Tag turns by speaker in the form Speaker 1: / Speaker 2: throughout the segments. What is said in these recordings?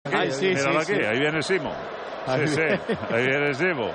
Speaker 1: aquí.
Speaker 2: Ay, sí,
Speaker 1: míralo
Speaker 2: sí,
Speaker 1: aquí.
Speaker 2: sí.
Speaker 1: Ahí viene Simo. Sí. Ahí viene Simo.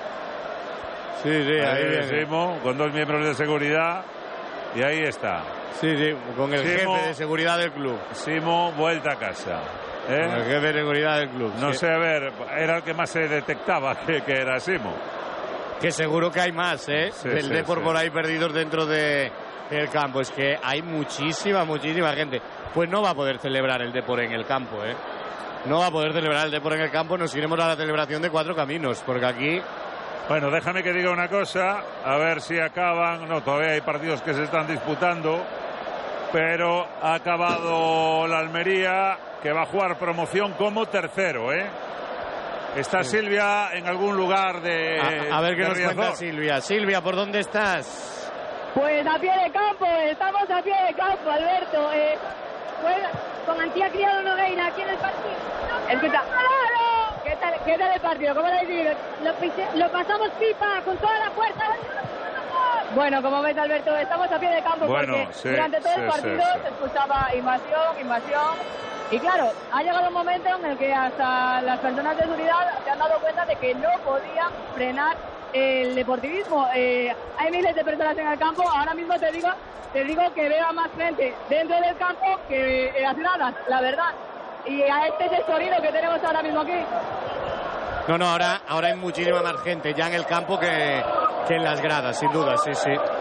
Speaker 2: Sí,
Speaker 1: ahí viene
Speaker 2: viene.
Speaker 1: Simo con 2 miembros de seguridad. Y ahí está.
Speaker 2: Sí, con el
Speaker 1: Simo,
Speaker 2: jefe de seguridad del club.
Speaker 1: Simo, vuelta a casa.
Speaker 2: Con el jefe de seguridad del club.
Speaker 1: No
Speaker 2: sí.
Speaker 1: sé, a ver, era el que más se detectaba que era Simo.
Speaker 2: Que seguro que hay más, ¿eh?
Speaker 1: Sí,
Speaker 2: del Depor por ahí perdidos dentro del campo. Es que hay muchísima gente. Pues no va a poder celebrar el Depor en el campo, ¿eh? No va a poder celebrar el Depor en el campo. Nos iremos a la celebración de 4 Caminos, porque aquí...
Speaker 1: Bueno, déjame que diga una cosa, a ver si acaban. No, todavía hay partidos que se están disputando, pero ha acabado la Almería, que va a jugar promoción como tercero, ¿eh? Está Silvia en algún lugar de...
Speaker 2: A ver qué
Speaker 1: de
Speaker 2: nos
Speaker 1: Riazor.
Speaker 2: cuenta Silvia. Silvia, ¿por dónde estás?
Speaker 3: Pues a pie de campo, estamos a pie de campo, Alberto. Pues con Antía Criado Nogueira aquí en el partido. Escucha, ¿qué tal el partido? ¿Cómo lo habéis vivido? Lo pasamos pipa con toda la fuerza. Bueno, como ves, Alberto, estamos a pie de campo porque durante todo el partido se escuchaba invasión. Y claro, ha llegado un momento en el que hasta las personas de seguridad se han dado cuenta de que no podían frenar el deportivismo. Hay miles de personas en el campo. Ahora mismo te digo que veo a más gente dentro del campo que en las gradas, la verdad. Y a este es el sonido que tenemos ahora mismo aquí.
Speaker 2: No, ahora hay muchísima más gente ya en el campo que en las gradas, sin duda, sí.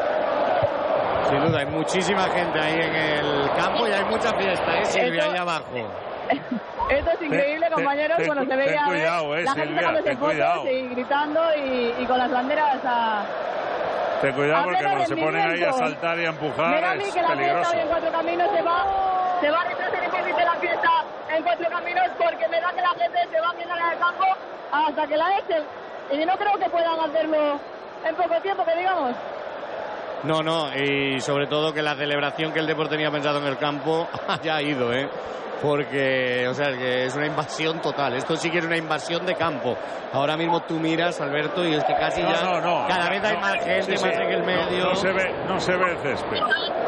Speaker 2: Sin duda, hay muchísima gente ahí en el campo y hay mucha fiesta, Silvia, ahí abajo.
Speaker 3: Esto es increíble, compañeros. Bueno, se veía la gente dándose fotos y gritando y con las banderas
Speaker 1: Ten cuidado porque cuando se ponen ahí a saltar y a empujar
Speaker 3: mira a mí
Speaker 1: es
Speaker 3: que la
Speaker 1: peligroso.
Speaker 3: fiesta en 4 Caminos se va a retrasar un poquito la fiesta en 4 Caminos porque me da que la gente se va a quedar en el campo hasta que la echen. Y no creo que puedan hacerlo en poco tiempo, que digamos.
Speaker 2: No, y sobre todo que la celebración que el Depor tenía pensado en el campo haya ido, porque, o sea, que es una invasión total. Esto sí que es una invasión de campo. Ahora mismo tú miras, Alberto, y es que casi cada vez hay más gente, más en el medio.
Speaker 1: No se ve el césped.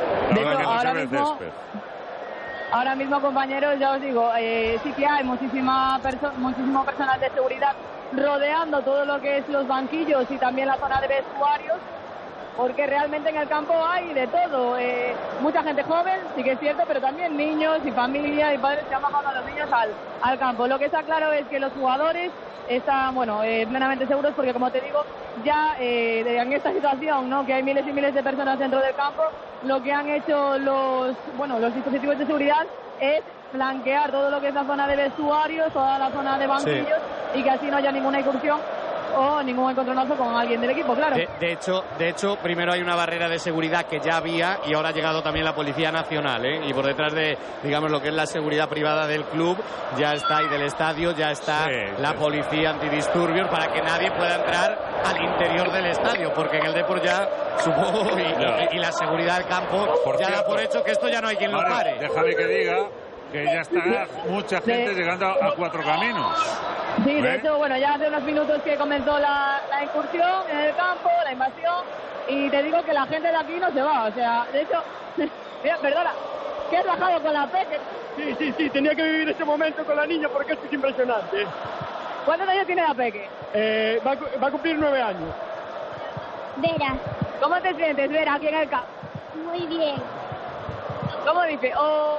Speaker 3: Ahora mismo, compañeros, ya os digo, sí que hay muchísimo personal de seguridad rodeando todo lo que es los banquillos y también la zona de vestuarios, porque realmente en el campo hay de todo. Mucha gente joven, sí que es cierto, pero también niños y familia y padres que han bajado a los niños al campo. Lo que está claro es que los jugadores están plenamente seguros porque, como te digo, ya en esta situación, ¿no?, que hay miles y miles de personas dentro del campo, lo que han hecho los dispositivos de seguridad es flanquear todo lo que es la zona de vestuarios, toda la zona de banquillos, y que así no haya ninguna incursión o ningún encontronazo con alguien del equipo, claro.
Speaker 2: De hecho, primero hay una barrera de seguridad que ya había y ahora ha llegado también la Policía Nacional, y por detrás de, digamos, lo que es la seguridad privada del club, ya está, y del estadio, ya está la policía antidisturbios para que nadie pueda entrar al interior del estadio, porque en el Depor ya, supongo, y la seguridad del campo ya da por hecho que esto ya no hay quien lo pare.
Speaker 1: Déjame que diga que ya está mucha gente llegando a 4 Caminos.
Speaker 3: Sí, de hecho, ya hace unos minutos que comenzó la incursión en el campo, la invasión, y te digo que la gente de aquí no se va, o sea, de hecho, mira, perdona, que has bajado con la Peque.
Speaker 4: Sí, tenía que vivir ese momento con la niña porque esto es impresionante.
Speaker 3: ¿Cuántos años tiene la Peque?
Speaker 4: Va a cumplir 9 años.
Speaker 3: Vera. ¿Cómo te sientes, Vera, aquí en el campo?
Speaker 5: Muy bien.
Speaker 3: ¿Cómo dice?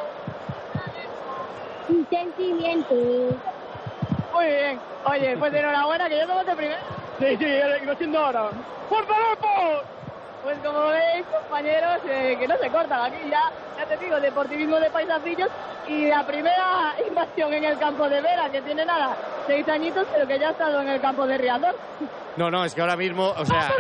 Speaker 5: Un sentimiento.
Speaker 3: Muy bien. Oye, pues enhorabuena, que yo somos de primero.
Speaker 4: Sí, lo haciendo ahora. ¡Fuerza, Depor!
Speaker 3: Pues como veis, compañeros, que no se cortan aquí ya te digo, deportivismo de paisajillos y la primera invasión en el campo de Vera, que tiene 6 añitos, pero que ya ha estado en el campo de Riazor.
Speaker 2: No, es que ahora mismo, o sea,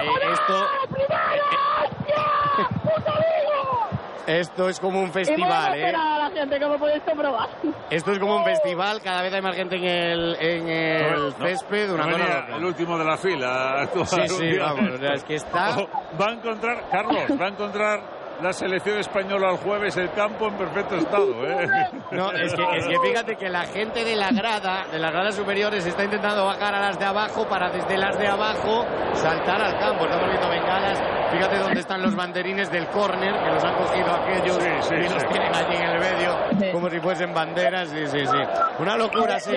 Speaker 2: esto es como un festival,
Speaker 3: a la gente, como podéis comprobar.
Speaker 2: Esto es como un festival, cada vez hay más gente en el césped, una cosa loca.
Speaker 1: El último de la fila.
Speaker 2: Sí, vamos, es que está...
Speaker 1: Va a encontrar la selección española el jueves el campo en perfecto estado,
Speaker 2: No, es que fíjate que la gente de las gradas superiores está intentando bajar a las de abajo para desde las de abajo saltar al campo. Estamos viendo bengalas. Fíjate dónde están los banderines del córner, que los han cogido aquellos y los tienen allí en el medio como si fuesen banderas. Sí. Una locura, sí.